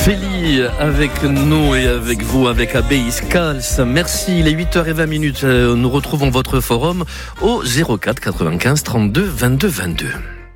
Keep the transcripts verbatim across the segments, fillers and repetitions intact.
Feli avec nous et avec vous, avec Abbaïs Cals. Merci, il est huit heures vingt. Nous retrouvons votre forum au zéro quatre quatre-vingt-quinze trente-deux vingt-deux vingt-deux.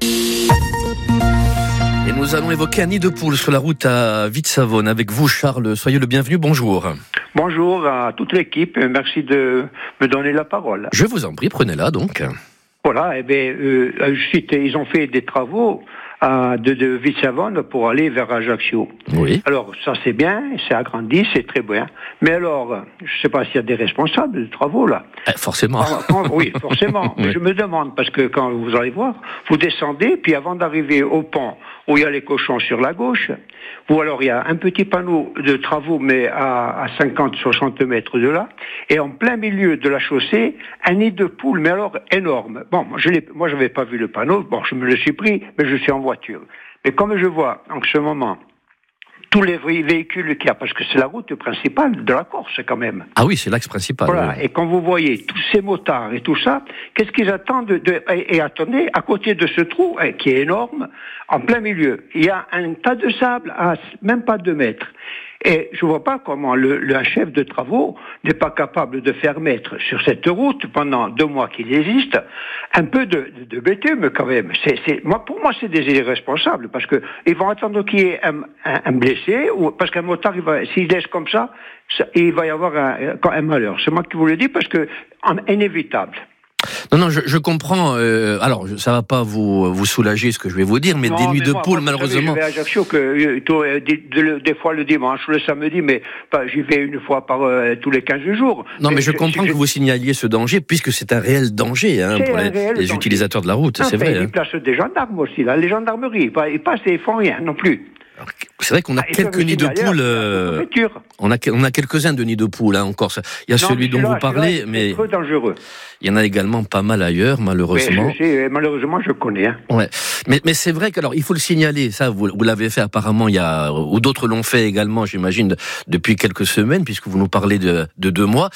Et nous allons évoquer un nid de poule sur la route à Vite-Savone avec vous, Charles. Soyez le bienvenu, bonjour. Bonjour à toute l'équipe, merci de me donner la parole. Je vous en prie, prenez-la donc. Voilà, eh bien, euh, ils ont fait des travaux à, de, de Vite-Savone pour aller vers Ajaccio. Oui. Alors, ça c'est bien, c'est agrandi, c'est très bien. Mais alors, je ne sais pas s'il y a des responsables de travaux là. Eh, forcément. Quand, quand, oui, forcément. Oui. Je me demande, parce que quand vous allez voir, vous descendez, puis avant d'arriver au pont où il y a les cochons sur la gauche, ou alors il y a un petit panneau de travaux, mais à, à cinquante à soixante mètres de là, et en plein milieu de la chaussée, un nid de poule, mais alors énorme. Bon, je l'ai, moi je n'avais pas vu le panneau, bon, je me le suis pris, mais je suis en voiture. Mais comme je vois en ce moment tous les véhicules qu'il y a, parce que c'est la route principale de la Corse quand même. Ah oui, c'est l'axe principal. Voilà, oui. et quand vous voyez tous ces motards et tout ça, qu'est-ce qu'ils attendent de, de, et, et attendez, à côté de ce trou, eh, qui est énorme, en plein milieu, il y a un tas de sable à même pas deux mètres. Et je vois pas comment le, le chef de travaux n'est pas capable de faire mettre sur cette route, pendant deux mois qu'il existe, un peu de, de, de bitume quand même. C'est, c'est, moi, pour moi, c'est des irresponsables, parce que ils vont attendre qu'il y ait un, un, un blessé, ou, parce qu'un motard, il va, s'il laisse comme ça, ça, il va y avoir un, un malheur. C'est moi qui vous le dis, parce que en, inévitable. Non, non, je, je comprends. Euh, alors, ça va pas vous vous soulager ce que je vais vous dire, mais non, des nuits mais de moi, poule, moi, malheureusement. Savez, je vais à Ajaccio que euh, tout, euh, des, de, des fois le dimanche, le samedi, mais pas, j'y vais une fois par euh, tous les quinze jours. Non, mais, mais je, je comprends je, que vous signaliez ce danger, puisque c'est un réel danger hein, pour les, les danger. utilisateurs de la route, non, c'est vrai. Ils hein. placent des gendarmes aussi, là, les gendarmeries, ils passent et ils font rien non plus. C'est vrai qu'on a ah, quelques nids de poules. Euh, on a on a quelques-uns de nids de poules hein, encore. Il y a non, celui dont là, vous parlez, mais c'est dangereux. Il y en a également pas mal ailleurs, malheureusement. Mais je sais, malheureusement, je connais. Hein. Ouais. Mais mais c'est vrai qu'alors il faut le signaler. Ça, vous, vous l'avez fait apparemment. Il y a ou d'autres l'ont fait également, j'imagine, depuis quelques semaines, puisque vous nous parlez de de deux mois.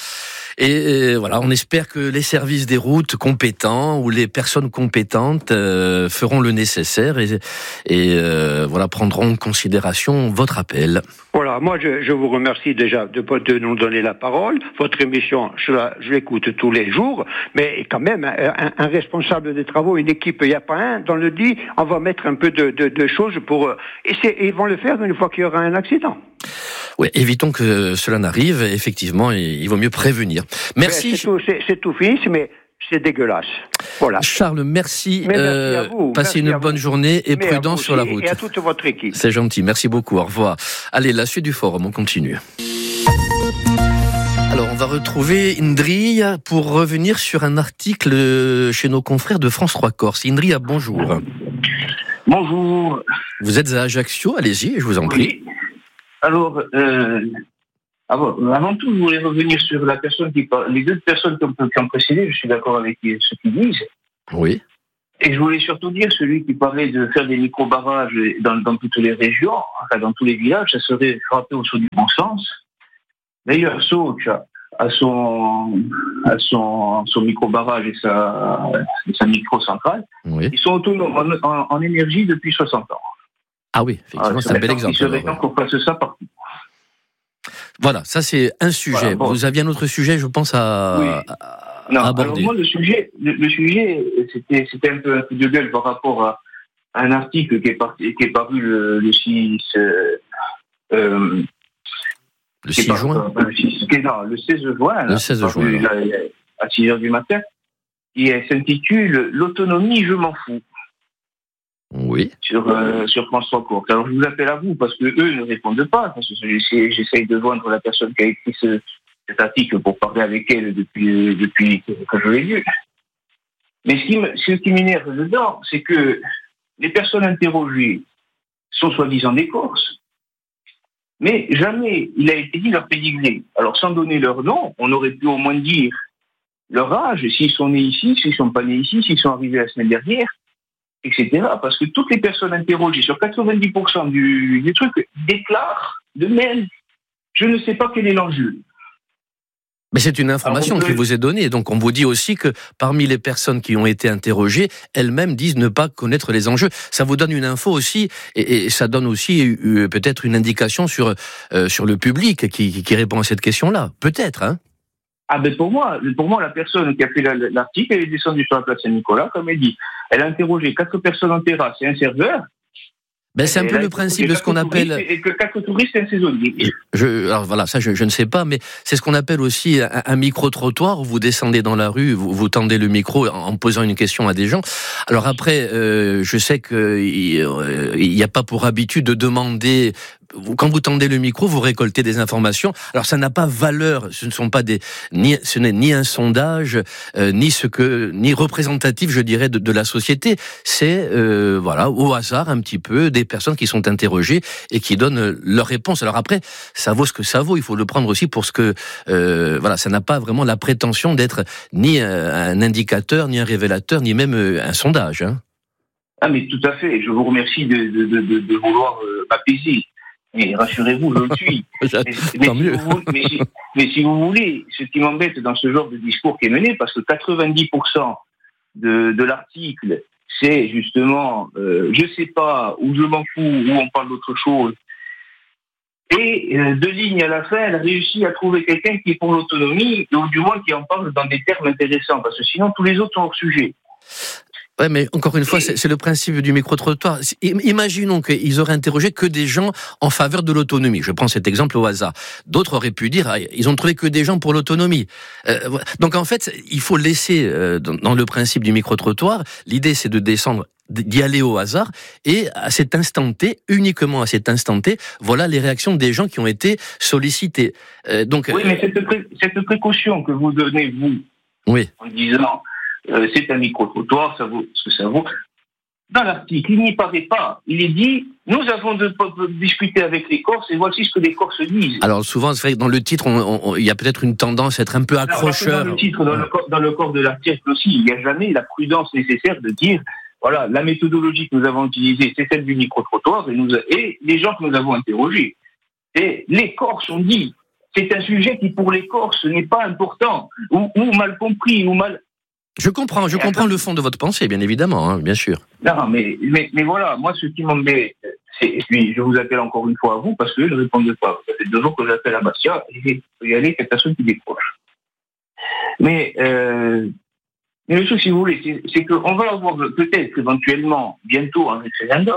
Et voilà, on espère que les services des routes compétents ou les personnes compétentes euh, feront le nécessaire et, et euh, voilà prendront en considération votre appel. Voilà, moi je, je vous remercie déjà de, de nous donner la parole. Votre émission, je, la, je l'écoute tous les jours, mais quand même un, un responsable des travaux, une équipe, il n'y a pas un, dans le dit, on va mettre un peu de, de, de choses pour et, c'est, et ils vont le faire une fois qu'il y aura un accident. Oui, évitons que cela n'arrive. Effectivement, il vaut mieux prévenir. Merci. C'est tout, c'est, c'est tout fini, mais c'est dégueulasse. Voilà. Charles, merci. merci euh, à vous. Passez merci une bonne vous. journée et mais prudence sur la route. Et à toute votre équipe. C'est gentil. Merci beaucoup. Au revoir. Allez, la suite du forum, on continue. Alors, on va retrouver Indri pour revenir sur un article chez nos confrères de France trois Corse. Indri, bonjour. Bonjour. Vous êtes à Ajaccio, allez-y, je vous en prie. Oui. Alors, euh, avant, avant tout, je voulais revenir sur la personne qui parle, les deux personnes qui ont, qui ont précédé. Je suis d'accord avec ce qu'ils disent. Oui. Et je voulais surtout dire celui qui parlait de faire des micro-barrages dans, dans toutes les régions, enfin dans tous les villages, ça serait frappé au saut du bon sens. D'ailleurs, Soch à son, à son, son micro-barrage et sa, et sa micro-centrale, oui. Ils sont autonomes en, en, en énergie depuis soixante ans. Ah oui, effectivement, ah, c'est un bel exemple. Il serait temps qu'on fasse ça partout. Voilà, ça c'est un sujet. Voilà, bon. Vous aviez un autre sujet, je pense, à, oui. à, non, à aborder. Alors moi, le sujet, le, le sujet c'était, c'était un peu un coup de gueule par rapport à un article qui est, parti, qui est paru le, le six... Euh, euh, le six juin par, le, six, non, le seize juin. Le seize juin. Là, à six heures du matin. Et elle s'intitule « L'autonomie, je m'en fous ». Oui. Sur, euh, sur France trois Corse. Alors, je vous appelle à vous parce que eux ne répondent pas. Parce que j'essaie, j'essaye de joindre la personne qui a écrit ce, cet article pour parler avec elle depuis, depuis que je l'ai vu. Mais ce qui, me, ce qui m'énerve dedans, c'est que les personnes interrogées sont soi-disant des Corses, mais jamais il a été dit leur pédigré. Alors, sans donner leur nom, on aurait pu au moins dire leur âge, s'ils sont nés ici, s'ils ne sont pas nés ici, s'ils sont arrivés la semaine dernière, et cetera. Parce que toutes les personnes interrogées, sur quatre-vingt-dix pour cent du, du truc, déclarent de même, je ne sais pas quel est l'enjeu. Mais c'est une information peut... qui vous est donnée. Donc on vous dit aussi que parmi les personnes qui ont été interrogées, elles-mêmes disent ne pas connaître les enjeux. Ça vous donne une info aussi, et, et ça donne aussi euh, peut-être une indication sur euh, sur le public qui, qui répond à cette question-là. Peut-être, hein. Ah ben pour moi, pour moi la personne qui a fait l'article, elle est descendue sur la place Saint-Nicolas, comme elle dit. Elle a interrogé quatre personnes en terrasse et un serveur. Ben c'est un peu le principe de ce qu'on appelle... Et que quatre touristes et un saisonnier. Je, alors voilà, ça je, je ne sais pas, mais c'est ce qu'on appelle aussi un, un micro-trottoir, où vous descendez dans la rue, vous, vous tendez le micro en, en posant une question à des gens. Alors après, euh, je sais qu'il n'y a pas pour habitude de demander... Quand vous tendez le micro, vous récoltez des informations. Alors ça n'a pas valeur, ce ne sont pas des, ni, ce n'est ni un sondage, euh, ni ce que, ni représentatif, je dirais, de, de la société. C'est euh, voilà, au hasard un petit peu des personnes qui sont interrogées et qui donnent leurs réponses. Alors après, ça vaut ce que ça vaut. Il faut le prendre aussi pour ce que euh, voilà, ça n'a pas vraiment la prétention d'être ni un indicateur, ni un révélateur, ni même un sondage. Hein. Ah mais tout à fait. Je vous remercie de, de, de, de vouloir euh, m'apaiser. Et rassurez-vous, je le suis. mais, mais, si vous, mais, si, mais si vous voulez, ce qui m'embête dans ce genre de discours qui est mené, parce que quatre-vingt-dix pour cent de, de l'article, c'est justement euh, je sais pas, ou je m'en fous, ou on parle d'autre chose. Et euh, deux lignes à la fin, elle a réussi à trouver quelqu'un qui est pour l'autonomie, ou du moins qui en parle dans des termes intéressants, parce que sinon tous les autres sont hors sujet. Ouais, mais encore une fois, c'est, c'est le principe du micro-trottoir. Imaginons qu'ils auraient interrogé que des gens en faveur de l'autonomie. Je prends cet exemple au hasard. D'autres auraient pu dire, ah, ils ont trouvé que des gens pour l'autonomie. Euh, donc en fait, il faut laisser, euh, dans, dans le principe du micro-trottoir, l'idée c'est de descendre, d'y aller au hasard, et à cet instant T, uniquement à cet instant T, voilà les réactions des gens qui ont été sollicités. Euh, donc, oui, mais cette, pré- cette précaution que vous donnez, vous, oui. en disant... Euh, c'est un micro-trottoir, ça vaut ce que ça vaut. Dans l'article, il n'y paraît pas. Il est dit, nous avons de, de, de discuter avec les Corses et voici ce que les Corses disent. Alors souvent, c'est vrai que dans le titre, on, on, il y a peut-être une tendance à être un peu accrocheur. Alors, dans le titre, dans le, corps, dans le corps de l'article aussi, il n'y a jamais la prudence nécessaire de dire, voilà, la méthodologie que nous avons utilisée, c'est celle du micro-trottoir et, nous, et les gens que nous avons interrogés. Et les Corses ont dit, c'est un sujet qui pour les Corses n'est pas important, ou, ou mal compris, ou mal... Je comprends, je comprends le fond de votre pensée, bien évidemment, hein, bien sûr. Non, mais, mais, mais voilà, moi, ce qui m'embête, c'est, et puis je vous appelle encore une fois à vous, parce qu'eux ne répondent pas. Ça fait deux jours que j'appelle à Bastia, et il faut y aller, cette personne qui décroche. Mais, euh, mais le truc, si vous voulez, c'est, c'est qu'on va avoir peut-être éventuellement, bientôt, un référendum.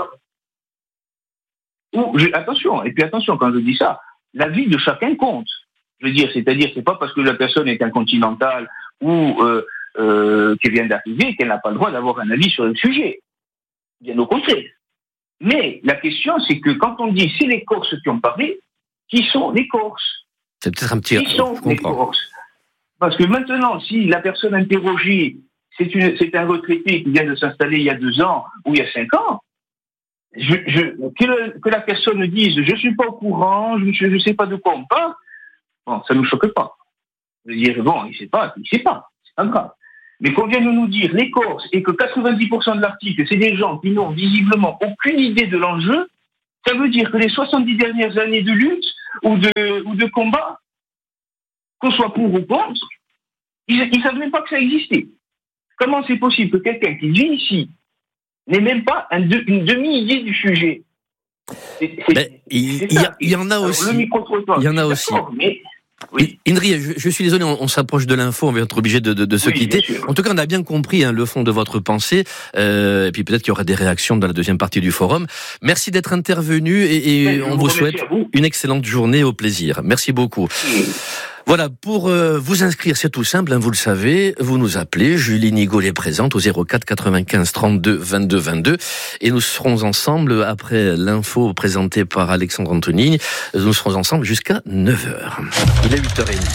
Où, je, attention, et puis attention, quand je dis ça, la vie de chacun compte. Je veux dire, c'est-à-dire, c'est pas parce que la personne est incontinentale ou... Euh, Euh, qui vient d'arriver, qu'elle n'a pas le droit d'avoir un avis sur le sujet. Bien au contraire. Mais la question, c'est que quand on dit c'est les Corses qui ont parlé, qui sont les Corses ? C'est peut-être un petit... Qui sont les Corses ? Parce que maintenant, si la personne interrogée, c'est, une, c'est un retraité qui vient de s'installer il y a deux ans ou il y a cinq ans, je, je, que, le, que la personne dise « je ne suis pas au courant, je ne sais pas de quoi on parle », bon, ça ne nous choque pas. Je veux dire, bon, il ne sait pas, il ne sait pas, c'est pas grave. Mais qu'on vienne nous dire les Corses et que quatre-vingt-dix pour cent de l'article, c'est des gens qui n'ont visiblement aucune idée de l'enjeu, ça veut dire que les soixante-dix dernières années de lutte ou de, ou de combat, qu'on soit pour ou contre, ils ne savent même pas que ça existait. Comment c'est possible que quelqu'un qui vit ici n'ait même pas un de, une demi-idée du sujet ? c'est, c'est, ben, il, c'est y, y en a aussi. Alors, il y en a aussi. Mais, oui. Indri, je, je suis désolé, on, on s'approche de l'info, on va être obligé de, de, de se oui, quitter. En tout cas, on a bien compris hein, le fond de votre pensée, euh, et puis peut-être qu'il y aura des réactions dans la deuxième partie du forum. Merci d'être intervenu, et, et on vous, vous souhaite vous. une excellente journée, au plaisir. Merci beaucoup. Oui. Voilà, pour euh, vous inscrire, c'est tout simple, hein, vous le savez, vous nous appelez, Julie Nigaud est présente au zéro quatre quatre-vingt-quinze trente-deux vingt-deux vingt-deux, et nous serons ensemble, après l'info présentée par Alexandre Antonini, nous serons ensemble jusqu'à neuf heures. Il est huit heures trente.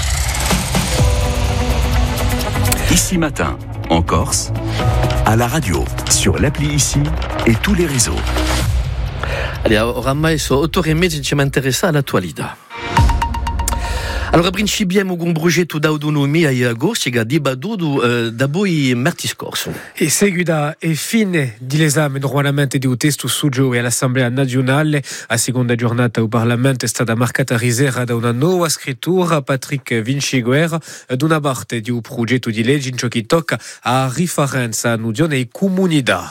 Ici Matin, en Corse, à la radio, sur l'appli Ici et tous les réseaux. Allez, oramai so otto e mezzo ci interessa all'attualità. Allora, principiamo con un progetto d'autonomia e agosto che ha dibattuto da voi martedì scorso. E seguita e fine dell'esame normalmente di un testo suggerio all'Assemblea nazionale, a seconda giornata del Parlamento è stata marcata riserva da una nuova scrittura. Patrick Vinciguer, da una parte di un progetto di legge in ciò che tocca a riferenza all'unione e comunità.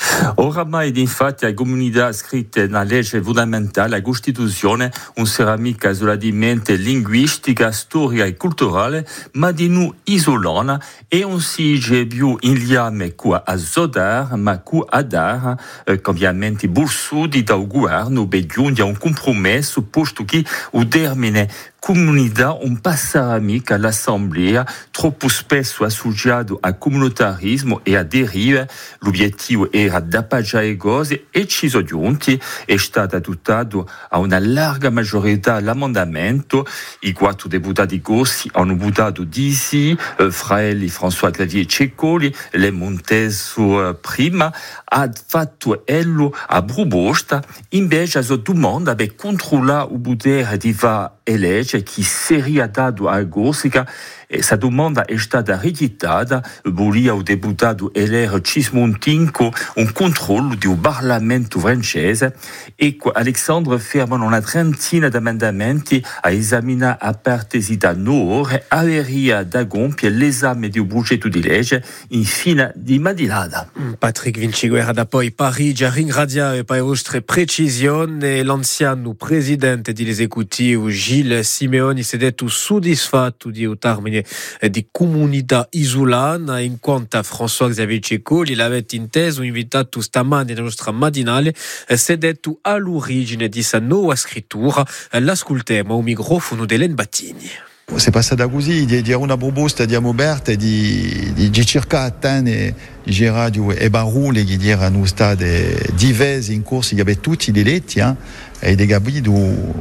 Oramai infatti la comunità scritta nella legge fondamentale, la Costituzione, non sarà mica solamente linguistica, storica e culturale, ma di non isolana e non si è più in legame con a Zodar, ma con a Dar, eh, cambiamenti bursudi dal governo per giungere a un compromesso, posto che il termine comunità non passerà mica all'assemblea, troppo spesso associato al comunitarismo e a derive. L'obiettivo era d'appoggiare cose e ci sono giunti. È stato adottato a una larga maggiorità l'emendamento. I quattro deputati corsi hanno votato di sì, eh, Fraelli, François Clavier Ceccoli, Le Monteso eh, prima, ha fatto ello a proposta, invece la domanda per controllare il potere di fare legge che seria dato a Corsica. Questa domanda è stata rigettata. Volia il deputato elere Cismontinco un controllo del Parlamento francese. Ecco, Alexandre fermano una trentina di emendamenti a esaminare a partita ore. Averia da compiere l'esame del progetto di legge in fine di mattinata. Patrick Vinciguer da poi Parigi a ringraziare per la vostra precisione. L'anziano presidente dell'esecutivo Gilles Simeoni si è detto soddisfatto di un termine di comunità isolana, in quanto François Xavier Ceccoli l'aveva inteso, invitato stamani nella nostra matinale, si è detto all'origine di questa nuova scrittura. L'ascoltiamo al microfono di Hélène Battini. C'est passata così, di, di una proposta di Amobert di, di, di circa attene Geradio e Barule che erano stati diversi in corso, che avevano tutti gli eletti eh, e dei gabiti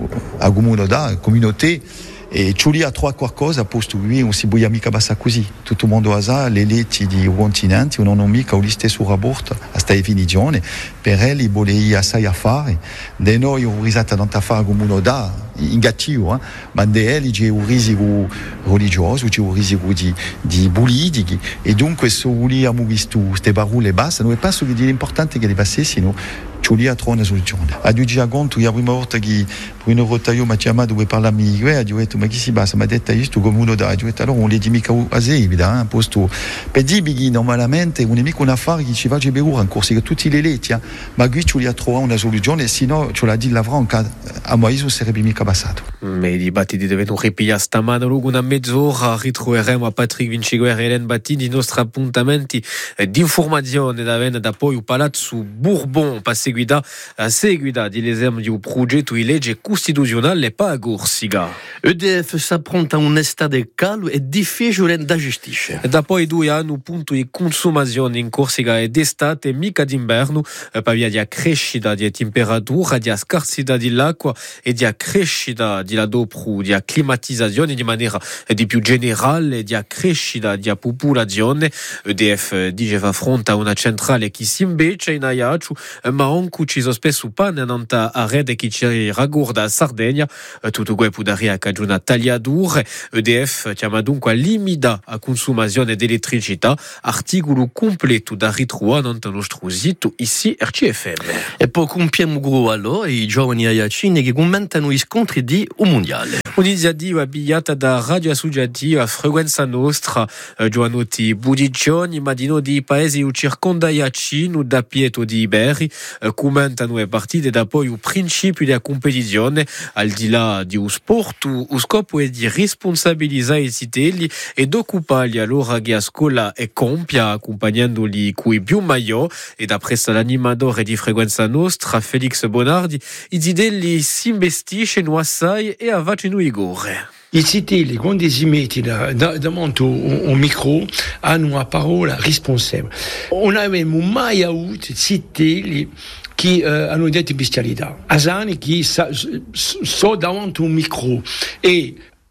a comunità, communauté. E ci lì a trovare qualcosa, posto qui non si può mica passare così. Tutto il mondo ha le leggi di un continente, non hanno mica lo stesso rapporto a questa definizione. Per lei voleva assai a fare. Da noi ho risato tanto a fare comunità, in gattivo, eh? Ma da lei c'è un risico religioso, c'è un risico di, di politici. E dunque se vogliamo visto queste parole basta, non penso che l'importante che le passessino, ci lì a trovare una soluzione. A due giorni conto, la prima volta che una volta io mi ha chiamato per parlare a me, ho detto ma chi si basta, mi ha detto questo comunità, ho detto allora non le dico mica a Sevida, eh, posto per dire che normalmente non è mica un affare che ci va a beure in corso, che tutti le letti, eh, ma qui ci lì a trovare una soluzione, sennò ce l'ha dit la Franca, a Moiso sarebbe mica passato. Ma i dibattiti devono ripigliare stamane, lungo una mezz'ora ritroveremo a Patrick Vinciguer e Hélène Battini i nostri appuntamenti di informazione da venne da poi il Palazzo Bourbon, per seguita a seguita dell'esame di un progetto di legge costituzionale per a Corsica. E D F s'appronta a un estate caldo e difficile da gestire. Da poi due anni un punto di consumazione in Corsica è d'estate, mica d'inverno, per via di crescita di temperatura, di scarsità dell'acqua e di crescita di dopo di climatizzazione di maniera di più generale, di crescita di popolazione. E D F diceva fronte a una centrale che si invece in Aiaccio, ma anche ci sono spesso pane a rete che ci ragguarda a Sardegna. Tutto questo può dare a una tagliatura. E D F chiama dunque a limita a consumazione di elettricità. Articolo completo da ritrovare nel nostro sito ici R C F M. E poi compiamo allora i giovani aiacini che commentano i scontri di un mondiale. Un'iniziativa avviata da Radio Associativa Frequenza Nostra, giovanotti budiccioni, ma di noi di paesi circonda Iacino, da Pieto di Iberi, commentano le partite da poi il principio della competizione, al di là di un sport, lo scopo è di responsabilizzare i cittadini ed occuparli allora che a scuola e compia, accompagnandoli coi più meglio. E da presso l'animatore di Frequenza Nostra, Felix Bonardi, i zidelli si investiscono assai e avvacino i gore. I cittadini, quando si mettono davanti un micro, hanno una parola responsabile. Non abbiamo mai avuto cittadini che uh, hanno detto bestialità. Asani che sono davanti un micro e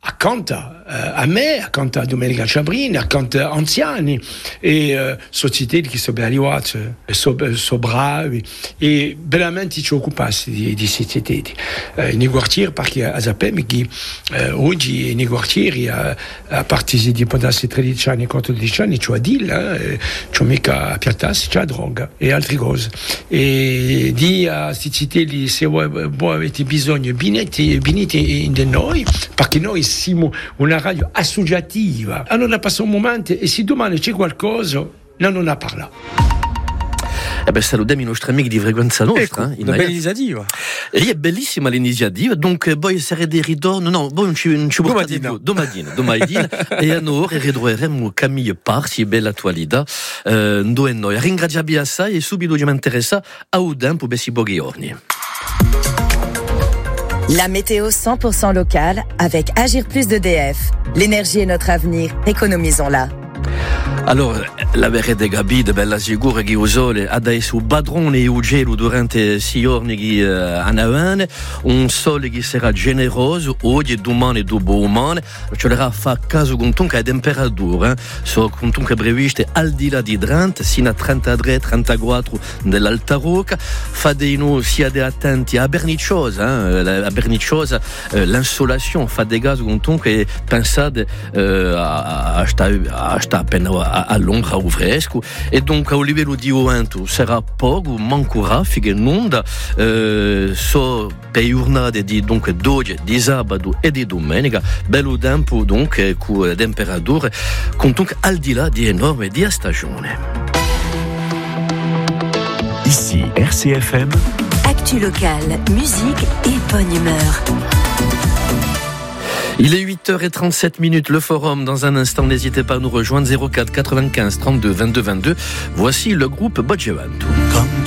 acconta uh, a me, acconta a Domenica Ciabrini, acconta anziani e uh, società che sono arrivati, sono so bravi e veramente ci occupassi di, di società. Uh, nei quartieri, perché a sapere che uh, oggi nei quartieri a, a partire di podarsi tredici anni, quattordici anni, c'è deal, eh, c'è mica a piattarsi, c'è droga e altre cose. E di a società se voi, voi avete bisogno, venite, venite in da noi, perché noi siamo una radio associativa. Allora passa un momento e se domani c'è qualcosa, non non ne parla. Eh ben, salutiamo i nostri amici di Frequenza Nostra. Ecco, eh, una bella iniziativa. E è bellissima l'iniziativa, donc voi sarete ritorno, no, voi non ci, non ci portate più, domattina, domattina, e noi ritroveremo Camille Parsi, bella attualità, eh, dove noi ringraziamo assai e subito ci interessa a Udin per questi pochi giorni. La météo cent pour cent locale avec Agir Plus d'E D F. L'énergie est notre avenir, économisons-la. Allora, l'avrete capito, bella sicura che il sole adesso padrone e il gelo durante sei giorni che uh, avanti, un sole che sarà generoso, oggi, domani e dopodomani, ci sarà fa caso con le temperature, eh? sono con le previste al di là di trenta, sino a trentatré trentaquattro dell'Alta Rocca, fate noi siate attenti a perniciosa, eh? a perniciosa, eh, l'insolazione, fate caso con tunque e pensate eh, a, a, a stare appena a l'ombra o fresco e donc ao livello di vento sarà poco, mancherà finché non da eh, so per giornate di donc d'oggi, di sabato e di domenica bello tempo donc con temperature con donc al di là di enorme di stagione. Ici R C F M. Actu locale, musique et bonne humeur. Il est huit heures trente-sept minutes, le forum. Dans un instant, n'hésitez pas à nous rejoindre zéro quatre quatre-vingt-quinze trente-deux vingt-deux vingt-deux. Voici le groupe Boggevanto.